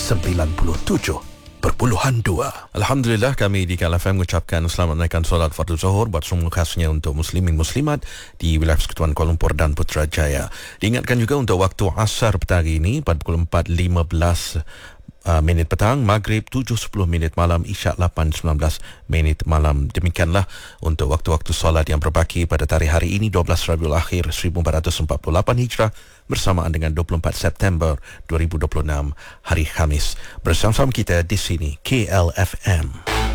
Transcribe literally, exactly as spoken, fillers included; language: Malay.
sembilan puluh tujuh perpuluhan dua. Alhamdulillah, kami di K L F M mengucapkan selamat menaikkan solat fardu zuhur buat semua khasnya untuk muslimin muslimat di wilayah Persekutuan Kuala Lumpur dan Putrajaya. Diingatkan juga untuk waktu asar petang hari ini pada pukul empat lima belas Uh, minit petang, maghrib tujuh sepuluh minit malam, isyak lapan sembilan belas minit malam. Demikianlah untuk waktu-waktu solat yang berbaki pada tarikh hari ini dua belas Rabiul Akhir seribu empat ratus empat puluh lapan Hijrah bersamaan dengan dua puluh empat September dua ribu dua puluh enam hari Khamis. Bersama-sama kita di sini K L F M.